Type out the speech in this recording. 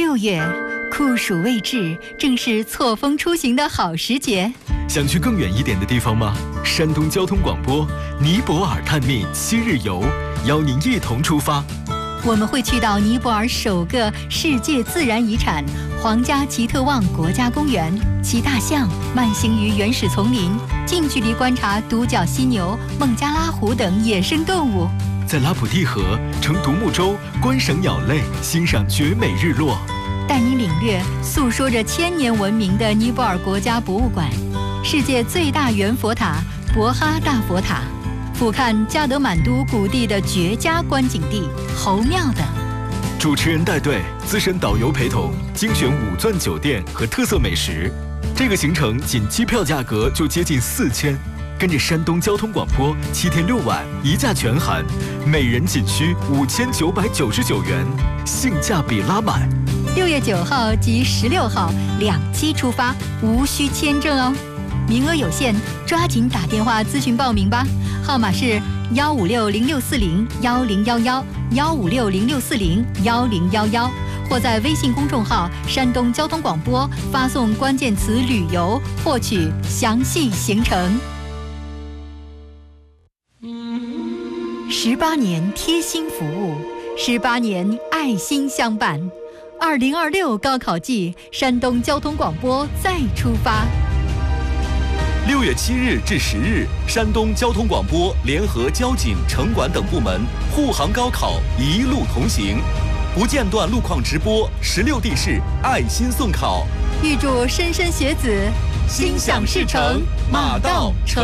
月，酷暑未至，正是错峰出行的好时节。 想去更远一点的地方吗？山东交通广播尼泊尔探秘7日游，邀您一同出发。 我们会去到尼泊尔首个世界自然遗产皇家奇特旺国家公园，骑大象慢行于原始丛林，近距离观察独角犀牛、孟加拉虎等野生动物。 在拉普蒂河乘独木舟观赏鸟类，欣赏绝美日落。 带你领略诉说着1000年文明的尼泊尔国家博物馆，世界最大圆佛塔博哈大佛塔，俯瞰加德满都谷地的绝佳观景地侯庙等。 主持人带队，资深导游陪同，精选5钻酒店和特色美食。这个行程仅机票价格就接近4000，跟着山东交通广播7天6晚1价全含，每人仅需5999元，性价比拉满。 6月9号及16号2期出发，无需签证哦。名额有限，抓紧打电话咨询报名吧，号码是15606401011，15606401011，或在微信公众号山东交通广播发送关键词旅游，获取详细行程。18年贴心服务，18年爱心相伴。2026高考季，山东交通广播再出发。 6月7日至10日，山东交通广播联合交警、城管等部门护航高考，一路同行，不间断路况直播，16地市爱心送考。 预祝莘莘学子心想事成，马到成